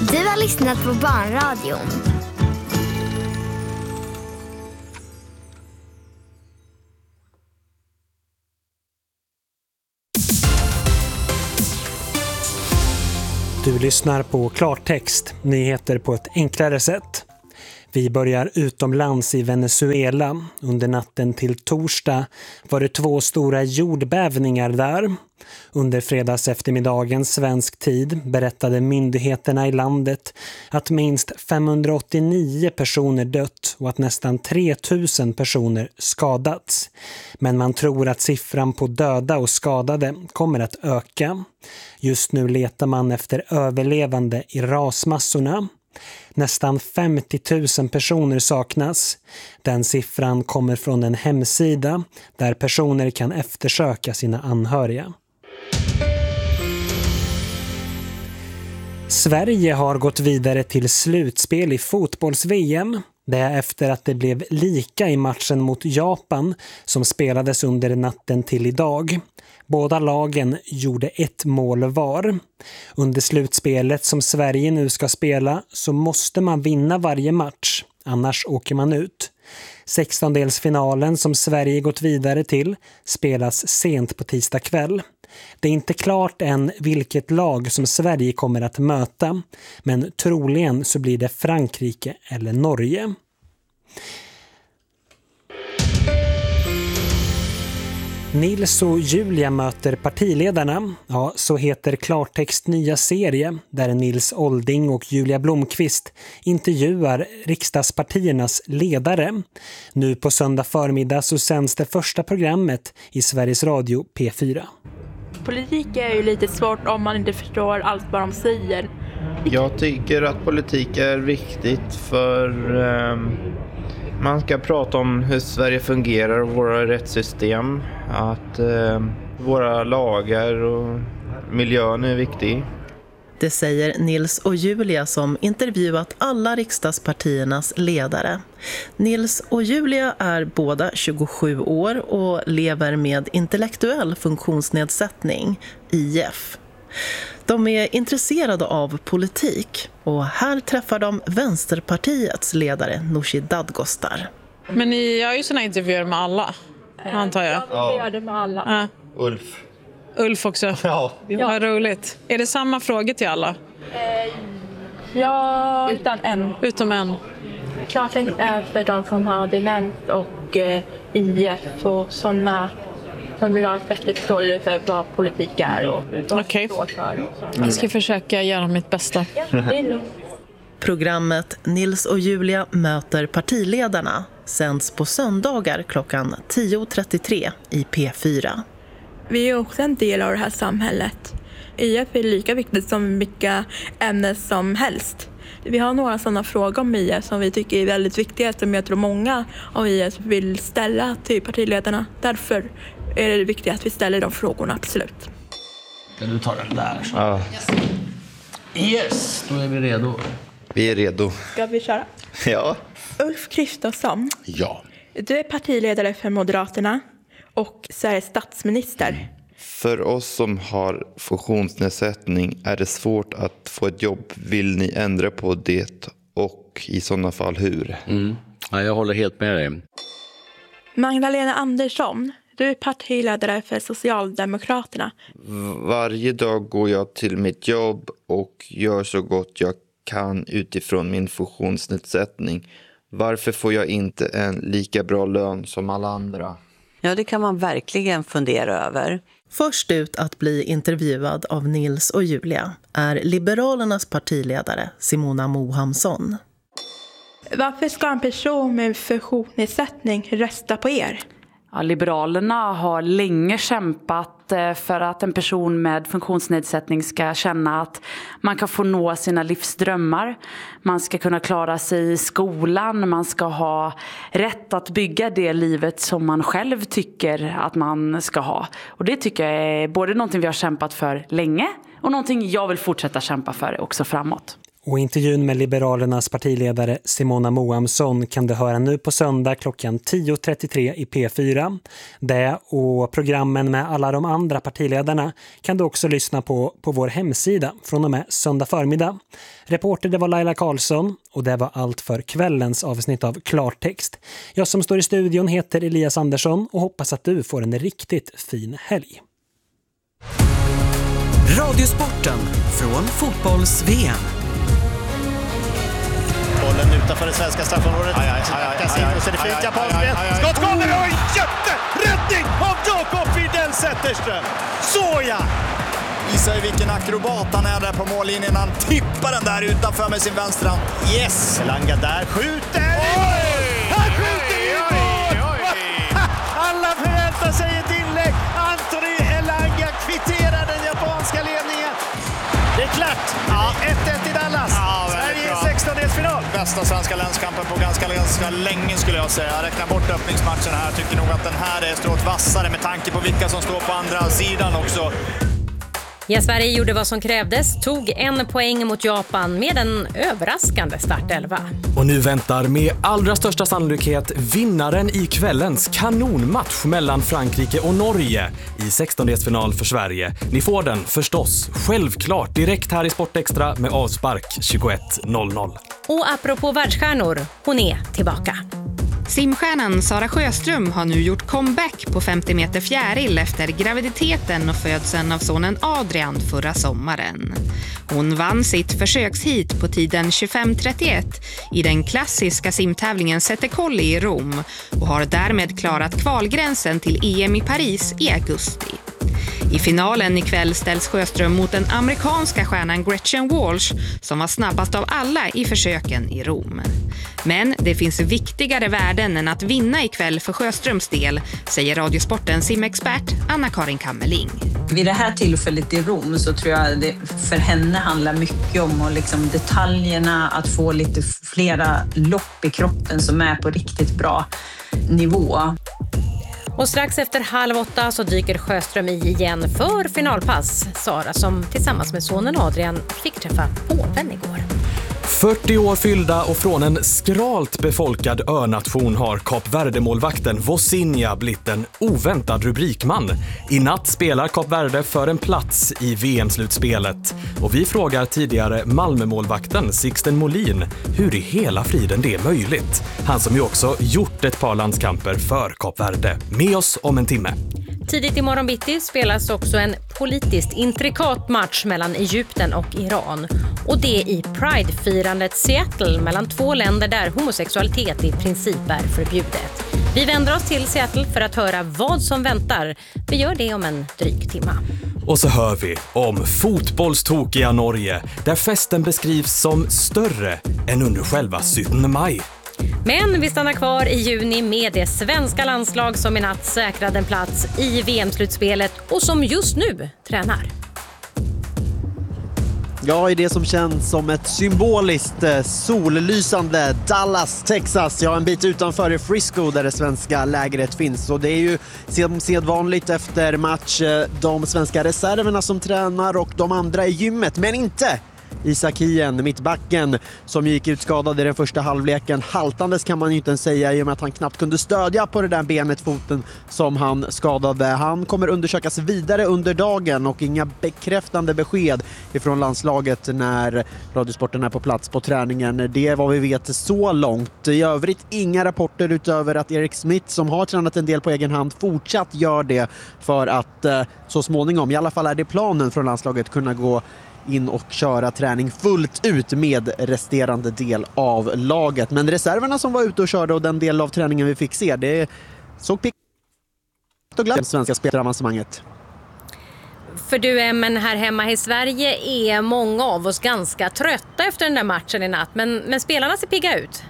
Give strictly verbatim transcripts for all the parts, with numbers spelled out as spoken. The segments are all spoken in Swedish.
Du har lyssnat på Barnradion. Du lyssnar på Klartext, nyheter på ett enklare sätt. Vi börjar utomlands i Venezuela. Under natten till torsdag var det två stora jordbävningar där. Under fredags eftermiddagen svensk tid berättade myndigheterna i landet att minst femhundraåttionio personer dött och att nästan tre tusen personer skadats. Men man tror att siffran på döda och skadade kommer att öka. Just nu letar man efter överlevande i rasmassorna. Nästan femtio tusen personer saknas. Den siffran kommer från en hemsida där personer kan eftersöka sina anhöriga. Sverige har gått vidare till slutspel i fotbolls-V M. Det är efter att det blev lika i matchen mot Japan som spelades under natten till idag. Båda lagen gjorde ett mål var. Under slutspelet som Sverige nu ska spela så måste man vinna varje match, annars åker man ut. sextondelsfinalen som Sverige gått vidare till spelas sent på tisdag kväll. Det är inte klart än vilket lag som Sverige kommer att möta, men troligen så blir det Frankrike eller Norge. Nils och Julia möter partiledarna. Ja, så heter Klartext nya serie där Nils Olding och Julia Blomqvist intervjuar riksdagspartiernas ledare. Nu på söndag förmiddag så sänds det första programmet i Sveriges Radio P fyra. Politik är ju lite svårt om man inte förstår allt vad de säger. Jag tycker att politik är viktigt för um, man ska prata om hur Sverige fungerar och våra rättssystem. Att um, våra lagar och miljön är viktig. Det säger Nils och Julia som intervjuat alla riksdagspartiernas ledare. Nils och Julia är båda tjugosju år och lever med intellektuell funktionsnedsättning, I F. De är intresserade av politik och här träffar de Vänsterpartiets ledare Nooshi Dadgostar. Men ni gör ju såna intervjuer med alla, antar jag. Ja, vi gör det med alla. Ja. Ulf. Ulf också. Ja. Vad roligt. Är det samma frågor till alla? Eh, ja, utan en. Utom en. Klartext är för de som har demens och eh, I F och sådana som vill ha ett bättre förståelse för vad politik är och vad Okej. det står för. Jag ska försöka göra mitt bästa. Ja, det är lugnt. Programmet Nils och Julia möter partiledarna sänds på söndagar klockan tio trettiotre i P fyra. Vi är också en del av det här samhället. I F är lika viktigt som vilka ämnen som helst. Vi har några sådana frågor om I F som vi tycker är väldigt viktiga, som jag tror många av I F vill ställa till partiledarna. Därför är det viktigt att vi ställer de frågorna, absolut. Kan du ta den där? Så. Ja. Yes, då är vi redo. Vi är redo. Ska vi köra? Ja. Ulf Kristersson, Ja. du är partiledare för Moderaterna och Sveriges statsminister. För oss som har funktionsnedsättning är det svårt att få ett jobb. Vill ni ändra på det och i sådana fall hur? Mm. Ja, jag håller helt med dig. Magdalena Andersson, du är partiledare för Socialdemokraterna. Varje dag går jag till mitt jobb och gör så gott jag kan utifrån min funktionsnedsättning. Varför får jag inte en lika bra lön som alla andra? Ja, det kan man verkligen fundera över. Först ut att bli intervjuad av Nils och Julia är Liberalernas partiledare Simona Mohamsson. Varför ska en person med funktionsnedsättning rösta på er? Ja, Liberalerna har länge kämpat för att en person med funktionsnedsättning ska känna att man kan få nå sina livsdrömmar. Man ska kunna klara sig i skolan, man ska ha rätt att bygga det livet som man själv tycker att man ska ha. Och det tycker jag är både någonting vi har kämpat för länge och någonting jag vill fortsätta kämpa för också framåt. Och intervjun med Liberalernas partiledare Simona Moamsson kan du höra nu på söndag klockan tio trettiotre i P fyra. Det och programmen med alla de andra partiledarna kan du också lyssna på på vår hemsida från och med söndag förmiddag. Reporter det var Laila Karlsson och det var allt för kvällens avsnitt av Klartext. Jag som står i studion heter Elias Andersson och hoppas att du får en riktigt fin helg. Radiosporten från fotbolls-V M. Bollen utanför det svenska straffområdet. Aj, aj, aj, aj, aj, aj, och så är det fint japanspel. Skottskål! Oh! Och jätteräddning av Jakob Widell Zetterström. Såja! Visar ju vilken akrobat han är där på mållinjen. Han tippar den där utanför med sin vänstra. Yes! Elanga där skjuter. Oj! Han skjuter i mål! Alla förväntar sig ett inlägg. Anthony Elanga kvitterar den japanska ledningen. Det är klart. Ja, ett ett i Dallas. Ja, Sverige i sextondelsfinal. Bästa svenska länskampen på ganska, ganska länge skulle jag säga. Jag räknar bort öppningsmatchen här. Tycker nog att den här är strået vassare med tanke på vilka som står på andra sidan också. Ja, Sverige gjorde vad som krävdes, tog en poäng mot Japan med en överraskande startelva. Och nu väntar med allra största sannolikhet vinnaren i kvällens kanonmatch mellan Frankrike och Norge i sextondelsfinal för Sverige. Ni får den förstås självklart direkt här i Sportextra med avspark tjugoett noll noll. Och apropå världsstjärnor, hon är tillbaka. Simstjärnan Sara Sjöström har nu gjort comeback på femtio meter fjäril efter graviditeten och födseln av sonen Adrian förra sommaren. Hon vann sitt försökshit på tiden tjugofem trettioett i den klassiska simtävlingen Zetterkolli i Rom och har därmed klarat kvalgränsen till E M i Paris i augusti. I finalen ikväll ställs Sjöström mot den amerikanska stjärnan Gretchen Walsh som var snabbast av alla i försöken i Rom. Men det finns viktigare värden än att vinna ikväll för Sjöströms del, säger Radiosportens simexpert Anna-Karin Kammerling. Vid det här tillfället i Rom så tror jag det för henne handlar mycket om och liksom detaljerna, att få lite flera lopp i kroppen som är på riktigt bra nivå. Och strax efter halv åtta så dyker Sjöström i igen för finalpass. Sara som tillsammans med sonen Adrian fick träffa påven igår. fyrtio år fyllda och från en skralt befolkad önation har Kap Verde-målvakten Vosinha blivit en oväntad rubrikman. I natt spelar Kap Verde för en plats i V M-slutspelet. Och vi frågar tidigare Malmö-målvakten Sixten Molin hur i hela friden det är möjligt. Han som ju också gjort ett par landskamper för Kap Verde. Med oss om en timme. Tidigt i morgon bitti spelas också en politiskt intrikat match mellan Egypten och Iran. Och det i Pride-firandet Seattle mellan två länder där homosexualitet i princip är förbjudet. Vi vänder oss till Seattle för att höra vad som väntar. Vi gör det om en dryg timme. Och så hör vi om fotbollstokiga Norge där festen beskrivs som större än under själva sjuttonde maj. Men vi stannar kvar i juni med det svenska landslag som i natt säkrade en plats i V M-slutspelet och som just nu tränar. Ja, i det som känns som ett symboliskt sollysande Dallas, Texas. Ja, en bit utanför i Frisco där det svenska lägret finns. Och det är ju sedvanligt efter match de svenska reserverna som tränar och de andra i gymmet, men inte Isak Hien, mittbacken, som gick ut skadad i den första halvleken. Haltandes kan man ju inte ens säga i och med att han knappt kunde stödja på det där benet, foten som han skadade. Han kommer undersökas vidare under dagen och inga bekräftande besked ifrån landslaget när Radiosporten är på plats på träningen. Det är vad vi vet så långt. I övrigt inga rapporter utöver att Erik Smith, som har tränat en del på egen hand, fortsatt gör det för att så småningom, i alla fall är det planen från landslaget, kunna gå in och köra träning fullt ut med resterande del av laget. Men reserverna som var ute och körde och den del av träningen vi fick se, det såg pick och glatt svenska spelaravancemanget. För du, men här hemma i Sverige är många av oss ganska trötta efter den där matchen i natt. Men, men spelarna ser pigga ut.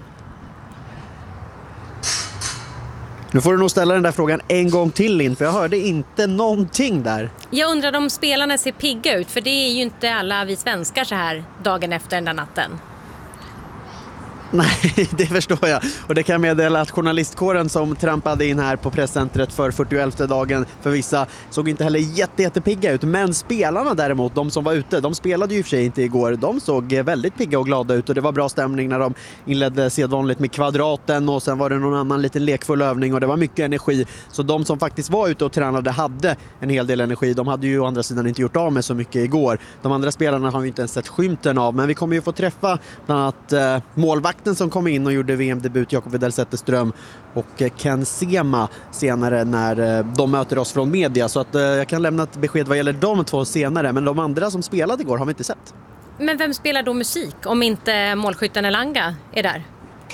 Nu får du nog ställa den där frågan en gång till, Linn, för jag hörde inte någonting där. Jag undrar om spelarna ser pigga ut, för det är ju inte alla vi svenskar så här dagen efter den där natten. Nej, det förstår jag. Och det kan jag meddela att journalistkåren som trampade in här på presscentret för fyrtioelfte dagen för vissa såg inte heller jätte, jättepigga ut. Men spelarna däremot, de som var ute, de spelade ju i och för sig inte igår. De såg väldigt pigga och glada ut och det var bra stämning när de inledde sedvanligt med kvadraten och sen var det någon annan liten lekfull övning och det var mycket energi. Så de som faktiskt var ute och tränade hade en hel del energi. De hade ju å andra sidan inte gjort av med så mycket igår. De andra spelarna har vi inte ens sett skymten av, men vi kommer ju få träffa bland annat eh, målvakten som kom in och gjorde V M-debut, Jakob Widell Zetterström, och Ken Sema senare när de möter oss från media. Så att jag kan lämna ett besked vad gäller de två senare, men de andra som spelade igår har vi inte sett. Men vem spelar då musik om inte målskytten Elanga är där?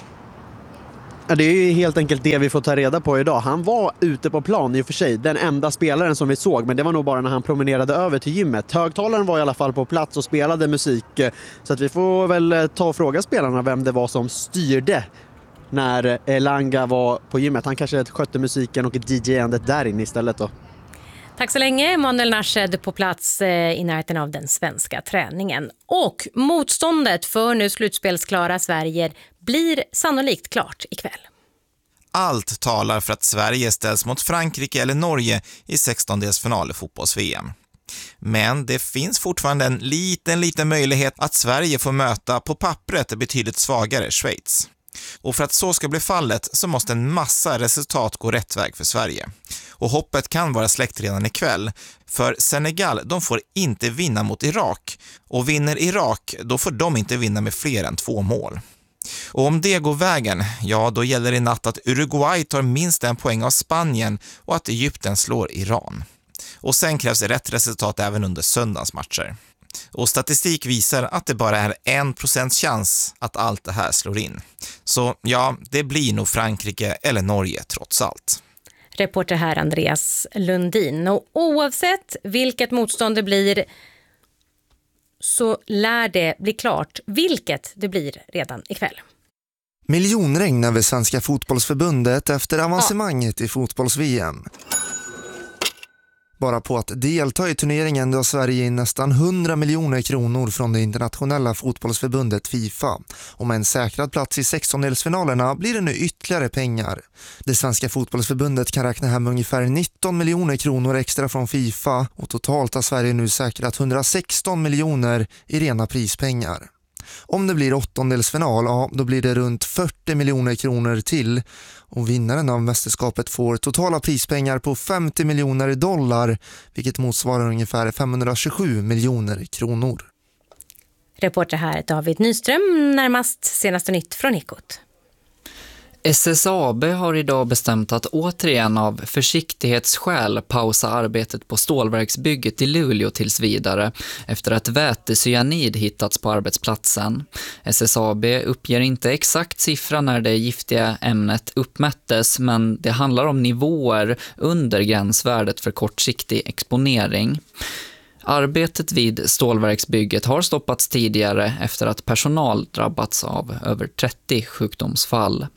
Ja, det är ju helt enkelt det vi får ta reda på idag. Han var ute på plan i och för sig, den enda spelaren som vi såg, men det var nog bara när han promenerade över till gymmet. Högtalaren var i alla fall på plats och spelade musik, så att vi får väl ta och fråga spelarna vem det var som styrde när Elanga var på gymmet. Han kanske skötte musiken och D J-andet där inne istället då. Tack så länge, Emanuel Narshed på plats i närheten av den svenska träningen. Och motståndet för nu slutspelsklara Sverige blir sannolikt klart ikväll. Allt talar för att Sverige ställs mot Frankrike eller Norge i sextondelsfinal i fotbolls-V M. Men det finns fortfarande en liten, liten möjlighet att Sverige får möta på pappret betydligt svagare Schweiz. Och för att så ska bli fallet så måste en massa resultat gå rätt väg för Sverige. Och hoppet kan vara släckt redan ikväll. För Senegal, de får inte vinna mot Irak. Och vinner Irak, då får de inte vinna med fler än två mål. Och om det går vägen, ja då gäller det i natt att Uruguay tar minst en poäng av Spanien och att Egypten slår Iran. Och sen krävs rätt resultat även under söndagens matcher. Och statistik visar att det bara är en procents chans att allt det här slår in. Så ja, det blir nog Frankrike eller Norge trots allt. Reporter här Andreas Lundin. Och oavsett vilket motstånd det blir så lär det bli klart vilket det blir redan ikväll. Miljonregn över Svenska fotbollsförbundet efter avancemanget ja. i fotbolls-V M. Bara på att delta i turneringen drar Sverige in nästan hundra miljoner kronor från det internationella fotbollsförbundet FIFA. Och med en säkrad plats i sextondelsfinalerna blir det nu ytterligare pengar. Det svenska fotbollsförbundet kan räkna hem ungefär nitton miljoner kronor extra från FIFA och totalt har Sverige nu säkrat hundrasexton miljoner i rena prispengar. Om det blir åttondelsfinal, ja, då blir det runt fyrtio miljoner kronor till. Och vinnaren av mästerskapet får totala prispengar på femtio miljoner dollar, vilket motsvarar ungefär femhundratjugosju miljoner kronor. Reporter här David Nyström, närmast senaste nytt från Ekot. S S A B har idag bestämt att återigen av försiktighetsskäl pausa arbetet på stålverksbygget i Luleå tills vidare efter att vätecyanid hittats på arbetsplatsen. S S A B uppger inte exakt siffra när det giftiga ämnet uppmättes, men det handlar om nivåer under gränsvärdet för kortsiktig exponering. Arbetet vid stålverksbygget har stoppats tidigare efter att personal drabbats av över trettio sjukdomsfall.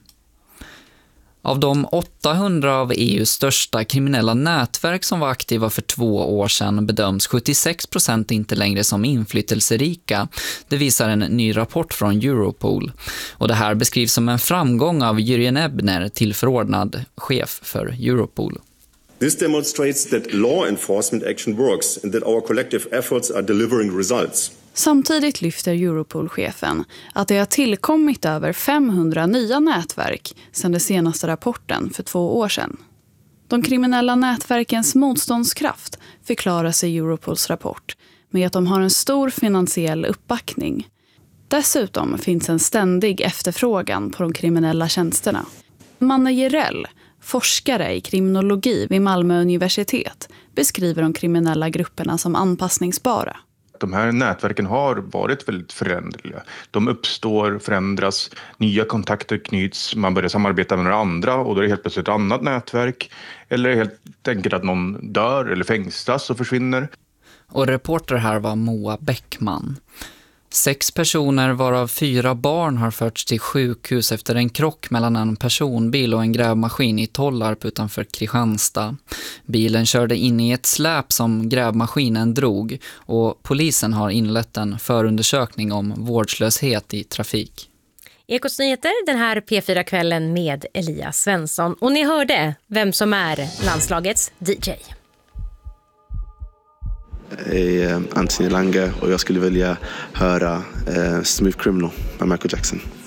Av de åttahundra av E U:s största kriminella nätverk som var aktiva för två år sedan bedöms sjuttiosex procent inte längre som inflytelserika. Det visar en ny rapport från Europol. Och det här beskrivs som en framgång av Jürgen Ebner, tillförordnad chef för Europol. This demonstrates that law enforcement action works and that our collective efforts are delivering results. Samtidigt lyfter Europol-chefen att det har tillkommit över femhundra nya nätverk sedan den senaste rapporten för två år sedan. De kriminella nätverkens motståndskraft förklaras i Europols rapport med att de har en stor finansiell uppbackning. Dessutom finns en ständig efterfrågan på de kriminella tjänsterna. Manne Jirell, forskare i kriminologi vid Malmö universitet, beskriver de kriminella grupperna som anpassningsbara. De här nätverken har varit väldigt föränderliga. De uppstår, förändras, nya kontakter knyts, man börjar samarbeta med några andra och då är det helt plötsligt ett annat nätverk. Eller helt enkelt att någon dör eller fängslas och försvinner. Och reporter här var Moa Bäckman. Sex personer varav fyra barn har förts till sjukhus efter en krock mellan en personbil och en grävmaskin i Tollarp utanför Kristianstad. Bilen körde in i ett släp som grävmaskinen drog och polisen har inlett en förundersökning om vårdslöshet i trafik. Ekots nyheter den här P fyra-kvällen med Elias Svensson. Och ni hörde vem som är landslagets D J. Jag är Anthony Lange och jag skulle vilja höra uh, Smooth Criminal med Michael Jackson.